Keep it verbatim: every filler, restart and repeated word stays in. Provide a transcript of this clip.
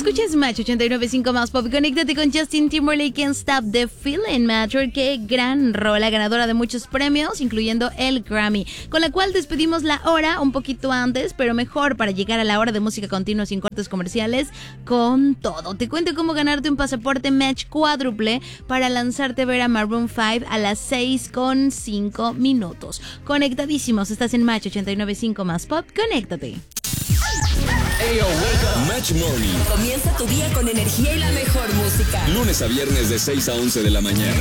Escuchas Match ochenta y nueve punto cinco más pop. Conéctate con Justin Timberlake, Can't Stop the Feeling, Match. Qué gran rola, ganadora de muchos premios, incluyendo el Grammy, con la cual despedimos la hora un poquito antes, pero mejor para llegar a la hora de música continua sin cortes comerciales con todo. Te cuento cómo ganarte un pasaporte Match cuádruple para lanzarte a ver a Maroon cinco a las seis con cinco minutos. Conectadísimos, estás en Match ochenta y nueve punto cinco más pop. Conéctate. Ayo, wake up. Match Morning. Comienza tu día con energía y la mejor música. Lunes a viernes de seis a once de la mañana.